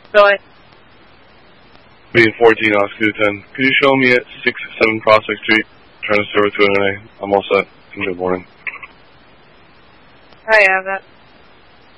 Billy. Being 14, Oscar 10. Could you show me at 6-7 Prospect Street? Trying to serve to an NA. I'm all set. Enjoy the morning. I have that.